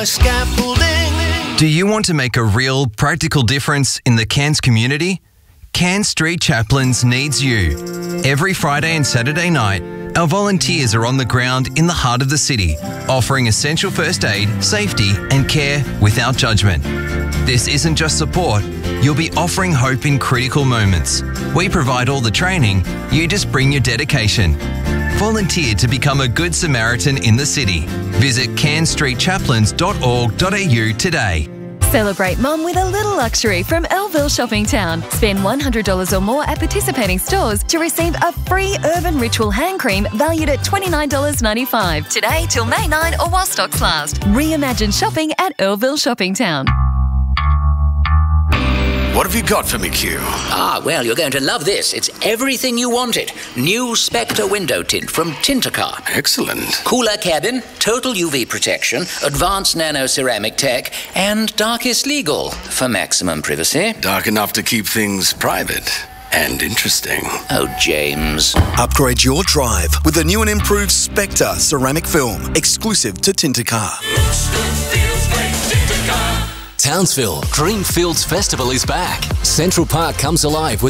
Scaffolding. Do you want to make a real, practical difference in the Cairns community? Cairns Street Chaplains needs you. Every Friday and Saturday night, our volunteers are on the ground in the heart of the city, offering essential first aid, safety and care without judgment. This isn't just support, you'll be offering hope in critical moments. We provide all the training, you just bring your dedication. Volunteer to become a Good Samaritan in the city. Visit cairnsstreetchaplains.org.au today. Celebrate Mum with a little luxury from Elville Shopping Town. Spend $100 or more at participating stores to receive a free Urban Ritual hand cream valued at $29.95. Today till May 9 or while stocks last. Reimagine shopping at Elville Shopping Town. What have you got for me, Q? Well, you're going to love this. It's everything you wanted. New Spectre window tint from Tintercar. Excellent. Cooler cabin, total UV protection, advanced nano ceramic tech, and darkest legal for maximum privacy. Dark enough to keep things private and interesting. Oh, James. Upgrade your drive with the new and improved Spectre ceramic film, exclusive to Tintercar. Townsville Greenfields Festival is back. Central Park comes alive with